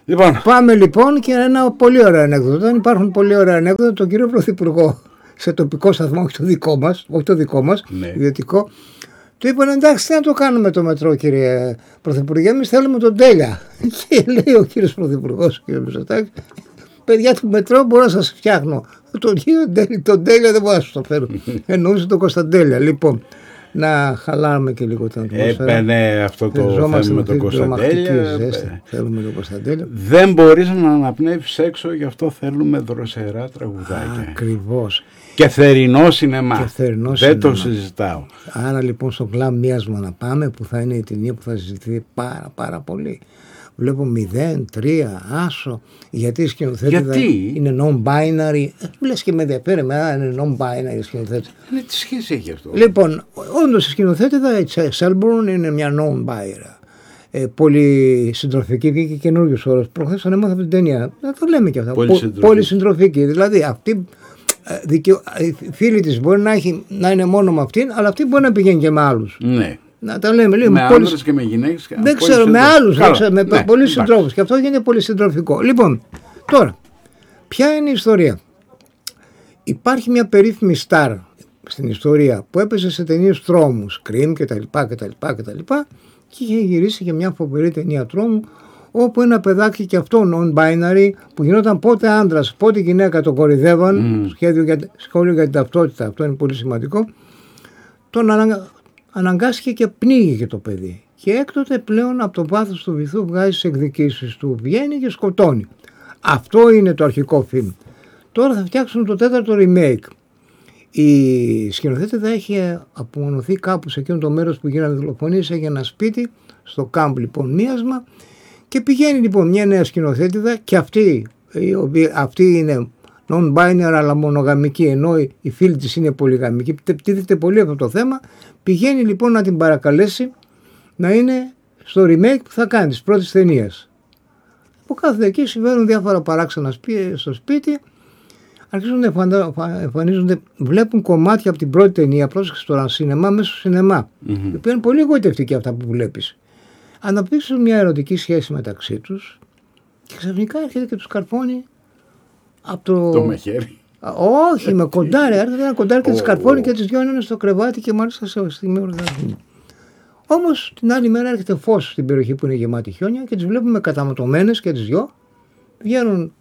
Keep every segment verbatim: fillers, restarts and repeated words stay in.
Λοιπόν. Πάμε λοιπόν και ένα πολύ ωραίο ανέκδοτο. Όταν υπάρχουν πολύ ωραία ανέκδοτα, τον κύριο Πρωθυπουργό σε τοπικό σταθμό, όχι το δικό μας, όχι το δικό μας, ναι. ιδιωτικό, του είπαν εντάξει, τι να το κάνουμε το μετρό, κύριε Πρωθυπουργέ, εμείς θέλουμε τον Τέλεια. Και λέει ο κύριος Πρωθυπουργός, ο κύριος Μητσοτάκης, παιδιά του μετρό μπορώ να σας φτιάχνω. Τον κύριο Τέλεια, τον Τέλεια δεν μπορώ να σας το φέρω. Εννοούσε τον Κωνσταντέλια. Λοιπόν, να χαλάρουμε και λίγο την ατμόσφαιρα. Έπαινε αυτό το θέμα με τον Κωνσταντέλια. Θέλουμε τον Κωνσταντέλια. Δεν μπορείς να αναπνεύσεις έξω, γι' αυτό θέλουμε δροσερά τραγουδάκια. Ακριβώς. Και θερινό σινεμά. Και θερινό δεν σινεμά. το συζητάω. Άρα λοιπόν στο κλαμπ μίασμα να πάμε, που θα είναι η ταινία που θα συζητηθεί πάρα πάρα πολύ. Βλέπω μηδέν, τρία, άσο. Γιατί η σκηνοθέτηδα είναι non-binary. Λες και με ενδιαφέρει, με είναι non-binary η σκηνοθέτηδα. Ναι, τι σχέση έχει αυτό. Λοιπόν, όντως η σκηνοθέτηδα, η Selborne, είναι μια non-binary. Ε, πολυσυντροφική, βγήκε καινούριος όρος. Προχθές τον έμαθα από την ταινία. Να το λέμε και αυτά. Πολυσυντροφική. Πολυσυντροφική. Δηλαδή αυτή. Δικαιο... Φίλοι της μπορεί να, έχει, να είναι μόνο με αυτήν, αλλά αυτή μπορεί να πηγαίνει και με άλλους. Ναι. Να τα λέμε λίγο. Με πολύ... άντρες και με γυναίκες. Και... Δεν ξέρω, με άλλους. Δεν ξέρω, με ναι, πολλοί συντρόφους. Και αυτό γίνεται πολύ συντροφικό. Λοιπόν, τώρα, ποια είναι η ιστορία. Υπάρχει μια περίφημη στάρ στην ιστορία που έπαιζε σε ταινίες τρόμους, Scream κτλ. Και είχε γυρίσει και μια φοβερή ταινία τρόμου, όπου ένα παιδάκι και αυτό non-binary, που γινόταν πότε άντρας, πότε γυναίκα, τον κορυδεύαν, mm. σχέδιο για, σχόλιο για την ταυτότητα, αυτό είναι πολύ σημαντικό, τον ανα, αναγκάστηκε και πνίγηκε το παιδί. Και έκτοτε πλέον από το βάθος του βυθού βγάζει τις εκδικήσεις του, βγαίνει και σκοτώνει. Αυτό είναι το αρχικό φιλμ. Τώρα θα φτιάξουν το τέταρτο remake. Η σκηνοθέτηδα έχει απομονωθεί κάπου σε εκείνο το μέρος που γίνανε δολοφονίες, έχει ένα σπίτι, στο κάμπ λοιπόν μίασμα. Και πηγαίνει λοιπόν μια νέα σκηνοθέτηδα και αυτή, αυτή είναι non-binary αλλά μονογαμική, ενώ η φίλη της είναι πολυγαμική, πτύχεται πολύ αυτό το θέμα. Πηγαίνει λοιπόν να την παρακαλέσει να είναι στο remake που θα κάνει της πρώτης ταινίας. Που κάθεται εκεί, συμβαίνουν διάφορα παράξενα στο σπίτι, αρχίζουν να εμφανίζονται, βλέπουν κομμάτια από την πρώτη ταινία, πρόσεξε τώρα, σινεμά μέσα στο σινεμά, mm-hmm. η οποία είναι πολύ εγωιτευτική αυτά που βλέπεις. Αναπτύξουν μια ερωτική σχέση μεταξύ τους και ξαφνικά έρχεται και τους καρφώνει από το... Το μαχαίρι. Όχι, με κοντάρι. Έρχεται ένα κοντάρι και τις καρφώνει και τις δυο είναι στο κρεβάτι και μάλιστα σε στιγμή οργασμού. Όμως την άλλη μέρα έρχεται φως στην περιοχή που είναι γεμάτη χιόνια και τις βλέπουμε καταματωμένες και τις δυο. Βγαίνουν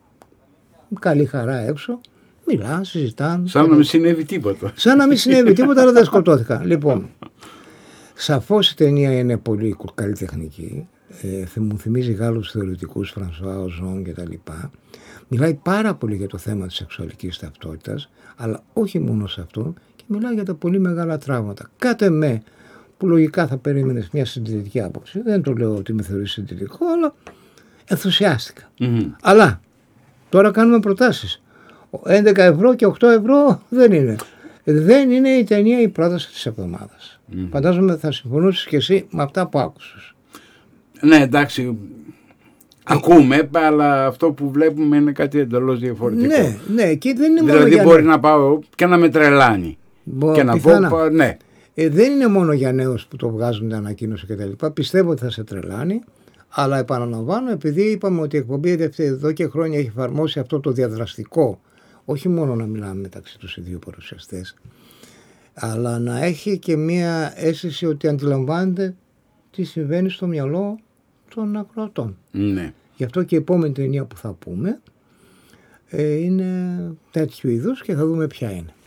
καλή χαρά έξω, μιλάνε, συζητάνε. Σαν να μην συνέβη τίποτα. Σαν να μην συνέβη τίποτα, αλλά δεν σκοτώθηκαν. Λοιπόν. Σαφώς η ταινία είναι πολύ καλλιτεχνική. Ε, μου θυμίζει Γάλλους θεωρητικούς, Φρανσουά Οζόν και τα λοιπά. Μιλάει πάρα πολύ για το θέμα της σεξουαλικής ταυτότητας, αλλά όχι μόνο σε αυτό, και μιλάει για τα πολύ μεγάλα τραύματα. Κάτε με, που λογικά θα περίμενες μια συντηρητική άποψη, δεν το λέω ότι με θεωρεί συντηρητικό, αλλά ενθουσιάστηκα. Mm-hmm. Αλλά τώρα κάνουμε προτάσεις. έντεκα ευρώ και οκτώ ευρώ δεν είναι. Δεν είναι η ταινία η πρόταση της εβδομάδας. Mm. Φαντάζομαι θα συμφωνήσεις και εσύ με αυτά που άκουσες. Ναι, εντάξει. Ακούμε, αλλά αυτό που βλέπουμε είναι κάτι εντελώς διαφορετικό. Ναι, ναι, και δεν είναι δηλαδή μόνο για μπορεί να πάω και να με τρελάνει. Μπο, και να πιθανά. πω, ναι. Ε, δεν είναι μόνο για νέους που το βγάζουν την ανακοίνωση κτλ. Πιστεύω ότι θα σε τρελάνει, αλλά επαναλαμβάνω, επειδή είπαμε ότι η εκπομπή εδώ και χρόνια έχει εφαρμόσει αυτό το διαδραστικό, όχι μόνο να μιλάμε μεταξύ τους οι δύο παρουσιαστές, αλλά να έχει και μία αίσθηση ότι αντιλαμβάνεται τι συμβαίνει στο μυαλό των ακροατών. Ναι. Γι' αυτό και η επόμενη ταινία που θα πούμε ε, είναι τέτοιου είδους και θα δούμε ποια είναι.